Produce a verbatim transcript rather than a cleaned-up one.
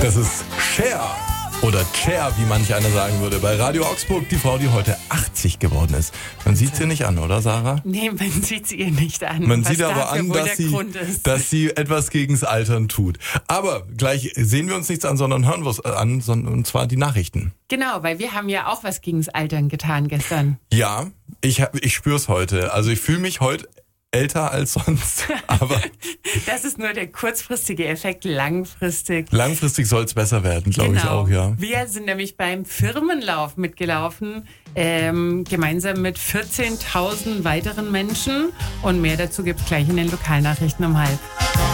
Das ist Cher. Oder Cher, wie manch einer sagen würde. Bei Radio Augsburg, die Frau, die heute achtzig geworden ist. Man sieht sie nicht an, oder Sarah? Nee, man sieht sie ihr nicht an. Man Was sieht aber dafür an, wohl dass der sie, Grund ist. dass sie etwas gegens Altern tut. Aber gleich sehen wir uns nichts an, sondern hören wir es an, sondern, und zwar die Nachrichten. Genau, weil wir haben ja auch was gegens Altern getan gestern. Ja, ich, hab- ich spür's heute. Also ich fühle mich heute älter als sonst. Aber Das ist nur der kurzfristige Effekt, langfristig. langfristig soll es besser werden, glaube ich auch, ja. Wir sind nämlich beim Firmenlauf mitgelaufen, ähm, gemeinsam mit vierzehntausend weiteren Menschen. Und mehr dazu gibt's gleich in den Lokalnachrichten um halb.